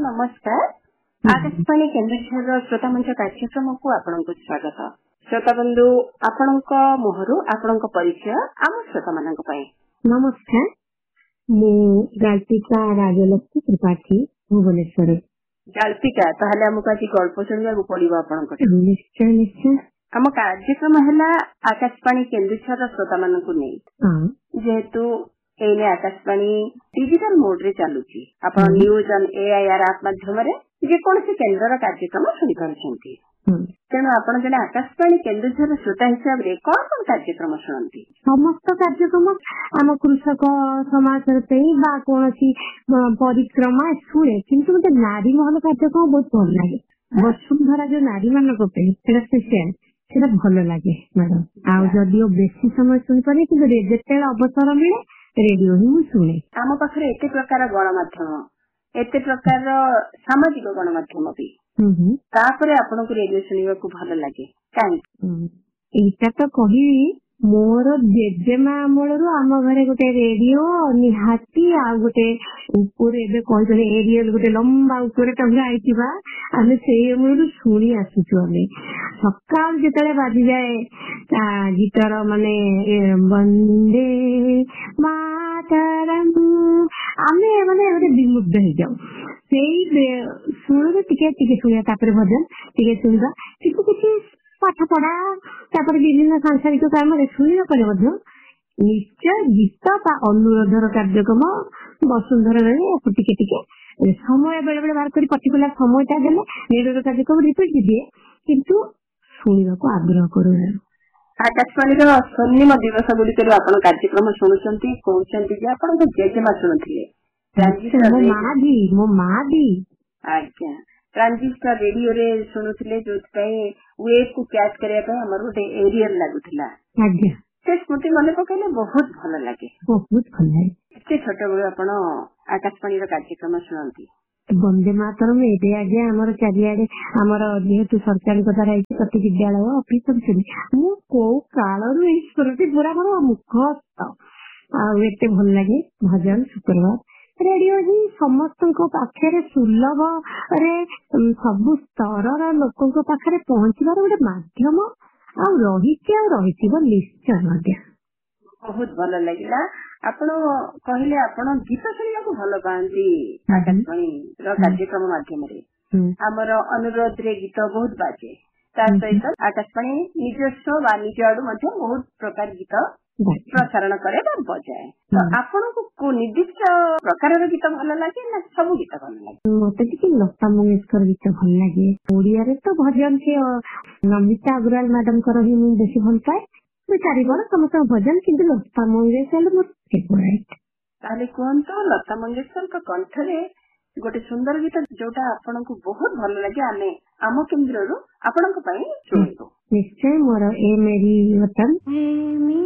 नमस्कार। आकाशवाणी केन्द्र श्रोता मंच कार्यक्रम को आपनको स्वागत। श्रोता बंधु आपणक मुहरु आपणक परिचय आम श्रोता मानक पई। नमस्कार, मु गाल्पिका राजलक्ष्मी त्रिपाठी भुवनेश्वर। गाल्पिका ताहले हमको आज गल्प सुनिया को पड़िबो आपणक। निश्चय निश्चय। हम कार्यक्रम हला आकाशवाणी केन्द्र श्रोता मानक नै। जेहेतु एने आकाशवाणी डिजिटल मोड रे चालुची, आपण न्यूज ऑन एआईआर ऐप माध्यम रे जे कोनसे केन्द्र कार्यक्रम सुनि पारुछंती। तेणु आपण जने आकाशवाणी केन्द्र श्रोता हिसाब रे कोन कार्यक्रम सुनंती? समस्त कार्यक्रम आम कृषक समाचार पे बा कोनसी परिक्रमा सुने, किंतु मते नारी महल कार्यक्रम बहुत भल लागे। वसुंधरा जो नारी मानक पे सेटा स्पेशल सेटा भल लागे मैडम। आ जदियो बेसी समय सुनि पारे, किंतु जेते अवसर मिले रेडियो ही सुने। आम पाखरे एते प्रकार गणमाध्यम, एते प्रकार सामाजिक गणमाध्यम भी, तापरे आपनको रेडियो सुनिबा को भल लागे काहे? एटा तो कही मोर जेजेमा अमलरू आम घरे गोटे रेडियो निहाती आ गोटे ऊपर एबे कहले एरियल गोटे लंबा ऊपर टंगा आइतिबा, आमे सेई अमलरू सुनी आसुछु। आमे सकाल जेतले बाजी जाए गीतर माने वंदे मातरम, आमे माने गोटे विमुग्ध हो जाऊ। सेई सुनो टिके टिके सुनिया, तापर भजन टिके सुनिबा, किछु किछि पाठ पढ़ा, तापर विभिन्न सांसारिक काम शुणा पर निश्चय गीत बा अनुरोधर कार्यक्रम वसुंधरा टिके टिके समय बेले बेले बाहर कर पर्टिकुलर समयटा देले निरोध कार्यक्रम रिपीट दिए, किंतु शुणा को आग्रह करू। आकाशवाणी स्वर्णिम दिवस गुड़िक कार्यक्रम शुणुंट कहते जे आप जेजेमा शुणुले मो माँ भी आज्ञा ट्रांजिस्टर रेडियो रे शुणुले, जो वेव को कैच करने हमर गोटे एरियल लागुला। से स्मृति मन पकड़े बहुत भल लगे, बहुत भल लगे। एते छोट बेलू आपण आकाशवाणी कार्यक्रम शुणती। वंदे मातरम एबे आगे हमर चारियाडे हमर जेहेतु सरकारी कथा रही प्रति विद्यालय ऑफिस सुनी मु को कालरू ई स्मृति पूरा मोर मुखस्थ आ एते भल लगे। भजन शुक्रवार रेडियो ही समस्त पाखे सुलभ रे सब स्तर लोक पाखे पहुंचवार गोटे मध्यम रही निश्चय। बहुत भल लगिला। आपण कहले आपण गीत सुनिया को भल पाती आकाशवाणी कार्यक्रम माध्यम रे। हमर अनुरोध रे गीत बहुत बाजे, तार सहित आकाशवाणी निजस्व वा निज आडू बहुत प्रकार गीत प्रसारण करे बजाए। तो आपको निर्दिष्ट प्रकार गीत भल लगे ना सब गीत भल लगे? मत लता मंगेशकर गीत भल लगे। ओडिया रे तो भजन से नमिता अग्रवाल मैडम कर ही मुझे बेसी भल पाए। मैं चारिबड़ समस्त भजन, किंतु लता मंगेशकर मोर फेवरेट। ताले कोन तो लता मंगेशकर का कंठ रे गोटे सुंदर गीत जोटा आपनको बहुत भल लगे, आमे आम केन्द्र रो आपनको पई सुनिबो। निश्चय मोर ए मेरी वतन